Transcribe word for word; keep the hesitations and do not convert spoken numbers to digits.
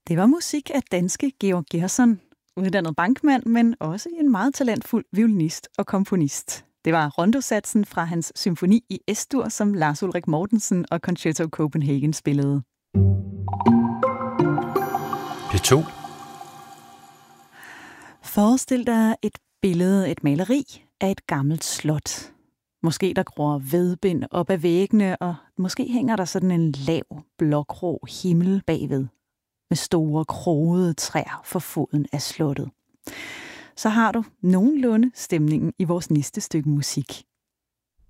Det var musik af danske Georg Gerson, uddannet bankmand, men også en meget talentfuld violinist og komponist. Det var rondosatsen fra hans symfoni i Es-dur, som Lars Ulrik Mortensen og Concerto Copenhagen spillede. P to. Forestil dig et billede, et maleri af et gammelt slot. Måske der gror vedbind op ad væggene, og måske hænger der sådan en lav, blågrå himmel bagved, med store, krogede træer for foden af slottet. Så har du nogenlunde stemningen i vores næste stykke musik.